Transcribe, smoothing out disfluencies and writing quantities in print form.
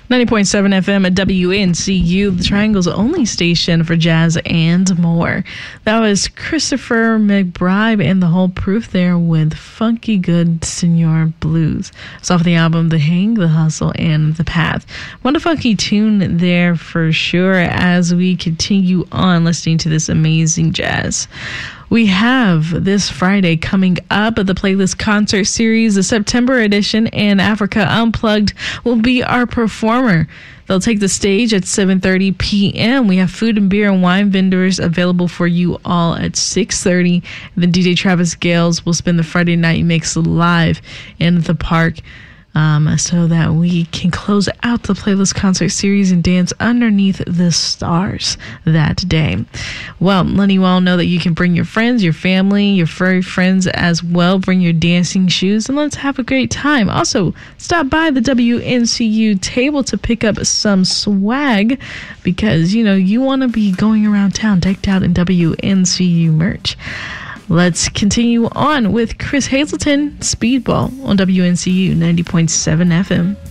90.7 FM at WNCU, the Triangle's only station for jazz and more. That was Christopher McBride and the whole proof there with Funky Good Senor Blues. It's off the album The Hang, The Hustle, and The Path. What a funky tune there for sure as we continue on listening to this amazing jazz. We have this Friday coming up the Playlist Concert Series, the September edition, and Africa Unplugged will be our performer. They'll take the stage at 7:30 p.m. We have food and beer and wine vendors available for you all at 6:30. Then DJ Travis Gales will spend the Friday night mix live in the park. So that we can close out the Playlist Concert Series and dance underneath the stars that day. Well, letting you all know that you can bring your friends, your family, your furry friends as well. Bring your dancing shoes and let's have a great time. Also, stop by the WNCU table to pick up some swag because, you want to be going around town decked out in WNCU merch. Let's continue on with Chris Hazleton, Speedball on WNCU 90.7 FM.